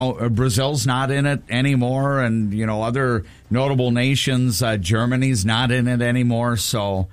Brazil's not in it anymore, and other notable nations. Germany's not in it anymore, so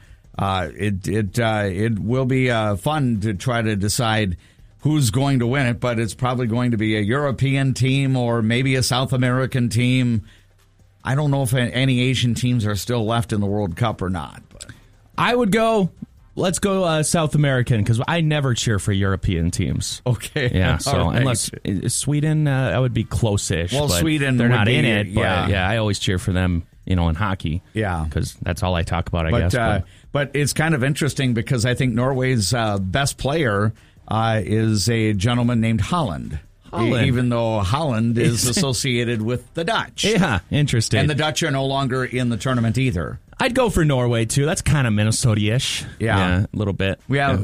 it will be fun to try to decide who's going to win it. But it's probably going to be a European team or maybe a South American team. I don't know if any Asian teams are still left in the World Cup or not. But I would go. Let's go South American, because I never cheer for European teams. Okay. Yeah, so right. unless Sweden, I would be close-ish. Well, but Sweden they're not in it, but yeah. I always cheer for them, in hockey. Yeah. Because that's all I talk about, I guess. But it's kind of interesting because I think Norway's best player is a gentleman named Holland. Even though Holland is associated with the Dutch. Yeah, interesting. And the Dutch are no longer in the tournament either. I'd go for Norway, too. That's kind of Minnesota-ish. Yeah, a little bit. We have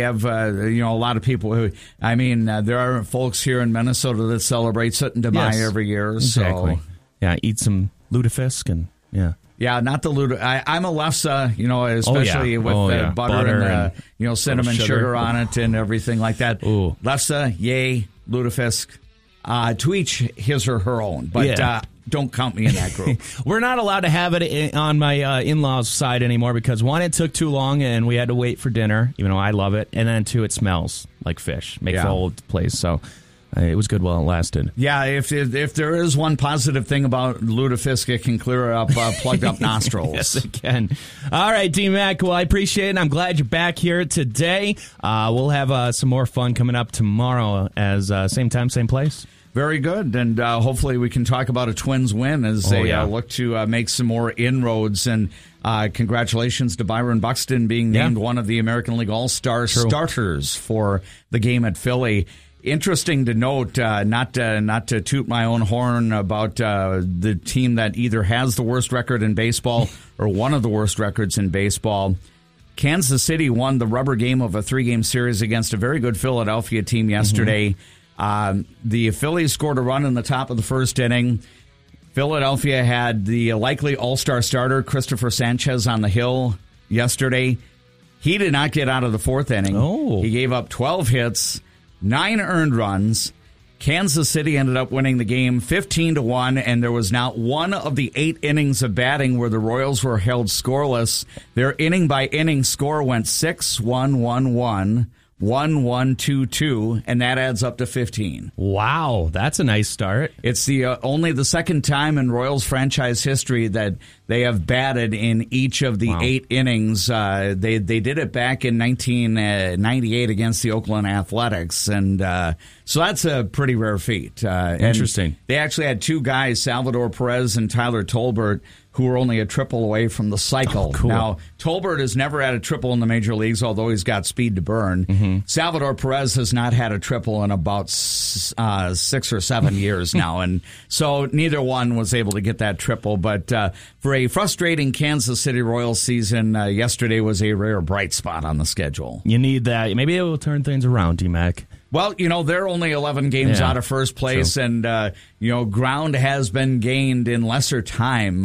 a lot of people who, there are folks here in Minnesota that celebrate Sut and Mai every year. Exactly. So. Yeah, eat some lutefisk and, Yeah, not the lutefisk. I'm a lefse, especially with butter and cinnamon sugar on it and everything like that. Ooh. Lefse, yay, lutefisk. To each his or her own, but don't count me in that group. We're not allowed to have it on my in-laws' side anymore because, one, it took too long and we had to wait for dinner, even though I love it, and then, two, it smells like fish. Makes the whole place, so it was good while it lasted. Yeah, if there is one positive thing about lutefisk, it can clear up plugged up nostrils. Yes, it can. All right, D-Mac, well, I appreciate it. I'm glad you're back here today. We'll have some more fun coming up tomorrow as same time, same place. Very good, and hopefully we can talk about a Twins win as they look to make some more inroads. And congratulations to Byron Buxton being named one of the American League All-Star starters for the game at Philly. Interesting to note, not to toot my own horn about the team that either has the worst record in baseball or one of the worst records in baseball. Kansas City won the rubber game of a 3-game series against a very good Philadelphia team yesterday. The Phillies scored a run in the top of the first inning. Philadelphia had the likely all-star starter, Christopher Sanchez, on the hill yesterday. He did not get out of the fourth inning. Oh. He gave up 12 hits, 9 earned runs. Kansas City ended up winning the game 15-1, and there was not one of the 8 innings of batting where the Royals were held scoreless. Their inning-by-inning score went 6-1-1-1. 1-1-2-2, and that adds up to 15. Wow, that's a nice start. It's the only the second time in Royals franchise history that they have batted in each of the 8 innings. They did it back in 1998 against the Oakland Athletics, and so that's a pretty rare feat. Interesting. They actually had 2 guys, Salvador Perez and Tyler Tolbert, who were only a triple away from the cycle. Oh, cool. Now, Tolbert has never had a triple in the major leagues, although he's got speed to burn. Mm-hmm. Salvador Perez has not had a triple in about 6 or 7 years now, and so neither one was able to get that triple. But for a frustrating Kansas City Royals season, yesterday was a rare bright spot on the schedule. You need that. Maybe it will turn things around, D-Mac. Well, they're only 11 games out of first place, true. And, ground has been gained in lesser time,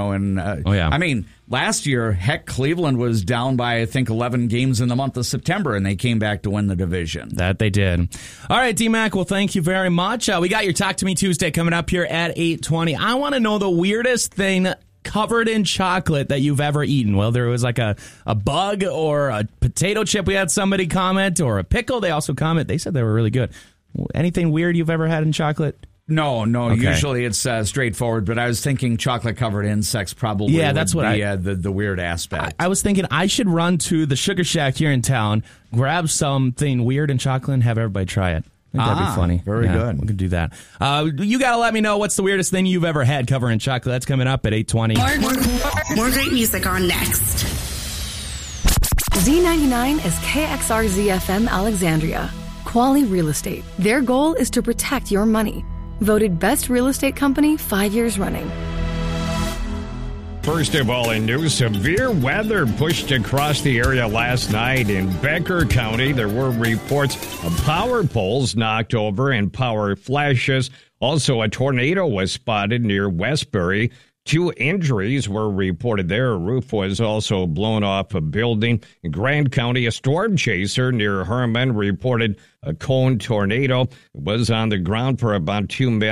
I mean, last year, Cleveland was down by, I think, 11 games in the month of September, and they came back to win the division. That they did. All right, D-Mac, well, thank you very much. We got your Talk to Me Tuesday coming up here at 8:20. I want to know the weirdest thing covered in chocolate that you've ever eaten. Well, there was like a bug or a potato chip. We had somebody comment, or a pickle. They also comment. They said they were really good. Anything weird you've ever had in chocolate? No. Okay. Usually it's straightforward. But I was thinking chocolate covered insects probably. Yeah, that's what the weird aspect. I was thinking I should run to the Sugar Shack here in town, grab something weird in chocolate, and have everybody try it. I think that'd be funny. Very good. We could do that. You got to let me know what's the weirdest thing you've ever had covering chocolate. That's coming up at 8:20. More great music on next. Z99 is KXRZ-FM Alexandria. Quali Real Estate. Their goal is to protect your money. Voted best real estate company 5 years running. First of all, in news, severe weather pushed across the area last night in Becker County. There were reports of power poles knocked over and power flashes. Also, a tornado was spotted near Westbury. 2 injuries were reported there. A roof was also blown off a building. In Grand County, a storm chaser near Herman reported a cone tornado. It was on the ground for about 2 minutes.